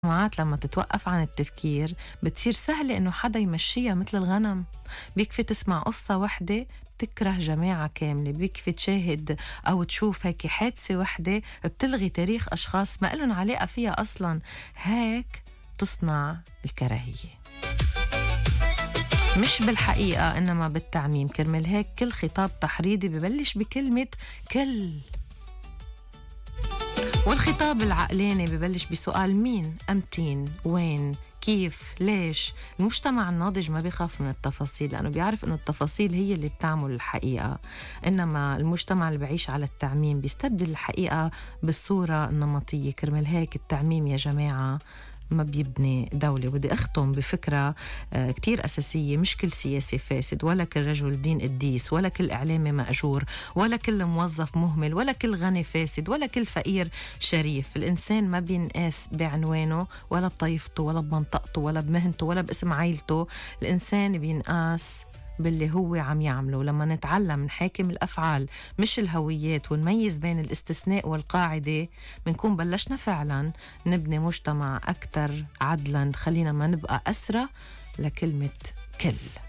المجتمعات لما تتوقف عن التفكير بتصير سهلة إنه حدا يمشيها مثل الغنم. بيكفي تسمع قصة وحدة تكره جماعة كاملة، بيكفي تشاهد أو تشوف هيك حادثة وحدة بتلغي تاريخ أشخاص ما إلهم علاقة فيها أصلا. هيك تصنع الكراهية، مش بالحقيقة إنما بالتعميم. كرمال هيك كل خطاب تحريضي ببلش بكلمة كل، والخطاب العقلاني ببلش بسؤال مين، أمتين، وين، كيف، ليش. المجتمع الناضج ما بيخاف من التفاصيل لأنه بيعرف إنه التفاصيل هي اللي بتعمل الحقيقة. إنما المجتمع اللي بعيش على التعميم بيستبدل الحقيقة بالصورة النمطية. كرمال هيك التعميم يا جماعة ما بيبني دولة. بدي أختم بفكرة كتير أساسية: مش كل سياسي فاسد، ولا كل رجل دين قديس، ولا كل إعلامي مأجور، ولا كل موظف مهمل، ولا كل غني فاسد، ولا كل فقير شريف. الإنسان ما بينقاس بعنوانه ولا بطائفته ولا بمنطقته ولا بمهنته ولا باسم عائلته. الإنسان بينقاس باللي هو عم يعمله. لما نتعلم نحاكم الأفعال مش الهويات ونميز بين الاستثناء والقاعدة، بنكون بلشنا فعلا نبني مجتمع أكتر عدلا. خلينا ما نبقى أسرى لكلمة كل.